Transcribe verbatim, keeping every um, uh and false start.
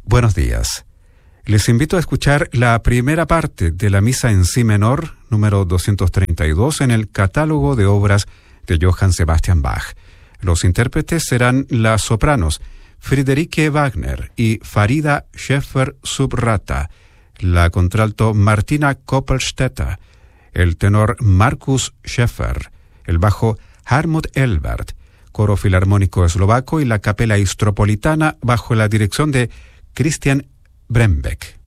Buenos días. Les invito a escuchar la primera parte de la Misa en Si menor, número doscientos treinta y dos, en el catálogo de obras de Johann Sebastian Bach. Los intérpretes serán las sopranos Friederike Wagner y Farida Schäfer-Subrata, la contralto Martina Koppelstetter, el tenor Markus Schäfer, el bajo Hartmut Elbert, coro filarmónico eslovaco y la capela Istropolitana bajo la dirección de Christian Brembeck.